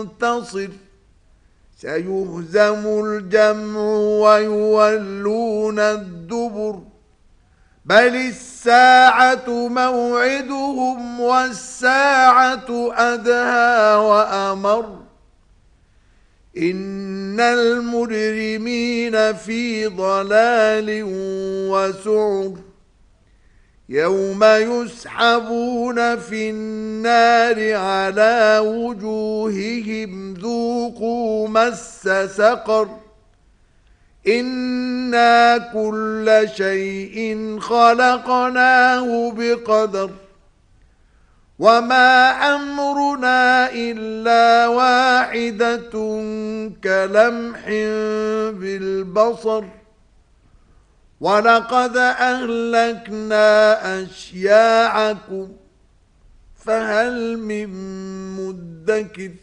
ينتصر سيهزم الجمع ويولون الدبر بل الساعة موعدهم والساعة أدهى وأمر إن المجرمين في ضلال وسعر يوم يسحبون في النار على وجوههم ذوقوا مس سقر إنا كل شيء خلقناه بقدر وما أمرنا إلا واحدة كلمح بالبصر ولقد أهلكنا أشياعكم فهل من مدكر